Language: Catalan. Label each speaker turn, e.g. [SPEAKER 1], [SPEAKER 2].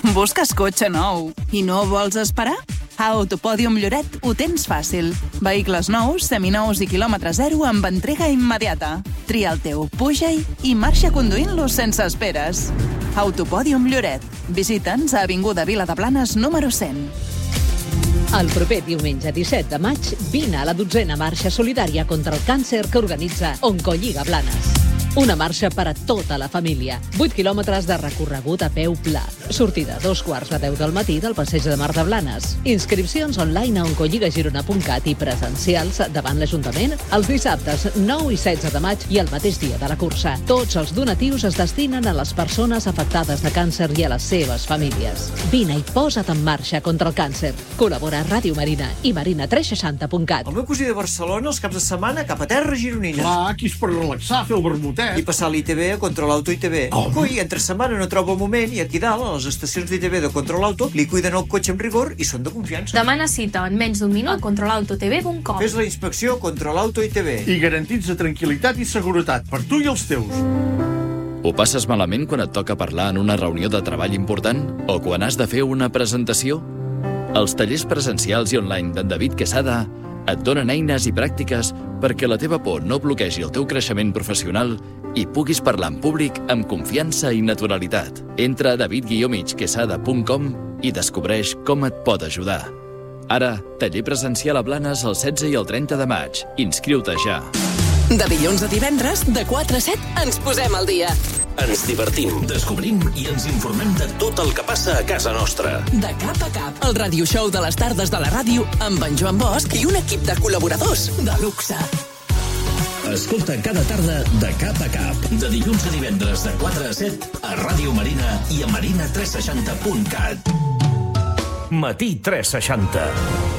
[SPEAKER 1] Busques cotxe nou i no vols esperar? A Autopòdium Lloret ho tens fàcil. Vehicles nous, seminous i quilòmetre zero amb entrega immediata. Tria el teu, puja-hi i marxa conduint-lo sense esperes. Autopòdium Lloret. Visita'ns a Avinguda Vila de Blanes número 100.
[SPEAKER 2] El proper diumenge 17 de maig vine a la 12a marxa solidària contra el càncer que organitza Oncolliga Blanes. Una marxa per a tota la família. 8 quilòmetres de recorregut a peu pla. Sortida a 2:15 del matí del passeig de Mar de Blanes. Inscripcions online a oncolligagirona.cat i presencials davant l'Ajuntament els dissabtes 9 i 16 de maig i el mateix dia de la cursa. Tots els donatius es destinen a les persones afectades de càncer i a les seves famílies. Vine i posa't en marxa contra el càncer. Col·labora Ràdio Marina i marina360.cat.
[SPEAKER 3] El meu cosí de Barcelona, els caps de setmana, cap a terra gironines.
[SPEAKER 4] Clar, aquí és per relaxar, fer el vermutet.
[SPEAKER 3] I passar l'ITV a Control Auto ITV. Coi, entre setmana no trobo el moment i aquí dalt, a les estacions d'ITV de Control Auto, li cuiden el cotxe amb rigor i són de confiança.
[SPEAKER 5] Demana cita en menys d'un minut a controlautotv.com.
[SPEAKER 3] Fes la inspecció Control Auto ITV.
[SPEAKER 4] I garantitza tranquil·litat i seguretat per tu i els teus.
[SPEAKER 6] Ho passes malament quan et toca parlar en una reunió de treball important o quan has de fer una presentació? Els tallers presencials i online d'en David Quesada et donen eines i pràctiques perquè la teva por no bloquegi el teu creixement professional i puguis parlar en públic amb confiança i naturalitat. Entra a david-quesada.com i descobreix com et pot ajudar. Ara, taller presencial a Blanes el 16 i el 30 de maig. Inscriu-te ja.
[SPEAKER 7] De dilluns a divendres, de 4 a 7, ens posem al dia.
[SPEAKER 8] Ens divertim, descobrim i ens informem de tot el que passa a casa nostra.
[SPEAKER 7] De cap a cap, el radioshow de les tardes de la ràdio amb en Joan Bosch i un equip de col·laboradors de luxe.
[SPEAKER 8] Escolta cada tarda de cap a cap. De dilluns a divendres de 4 a 7 a Ràdio Marina i a marina360.cat. Matí 360.